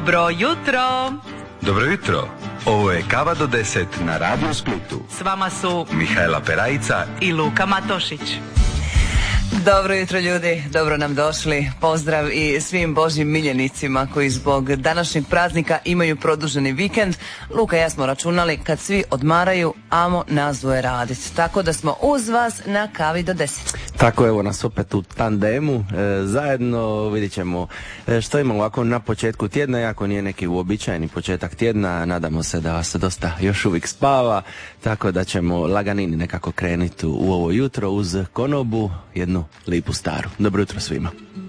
Dobro jutro. Dobro jutro. Ovo je Kava do 10 na Radio Splitu. S vama su Mihajla Perajica i Luka Matošić. Dobro jutro ljudi, dobro nam došli. Pozdrav i svim Božjim miljenicima koji zbog današnjeg praznika imaju produženi vikend. Luka i ja smo računali kad svi odmaraju, amo nas dvoje raditi. Tako da smo uz vas na Kavi do 10. Tako, evo nas opet u tandemu, zajedno vidit ćemo što imamo ovako na početku tjedna, iako nije neki uobičajeni početak tjedna, nadamo se da vas dosta još uvijek spava, tako da ćemo laganini nekako krenuti u ovo jutro uz konobu, jednu lipu staru. Dobro jutro svima.